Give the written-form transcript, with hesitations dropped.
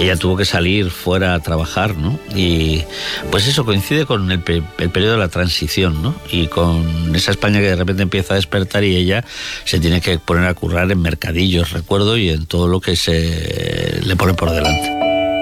ella tuvo que salir fuera a trabajar, ¿no? Y pues eso coincide con el periodo de la transición, ¿no? Y con esa España que de repente empieza a despertar y ella se tiene que poner a currar en mercadillos, recuerdo, y en todo lo que se le pone por delante.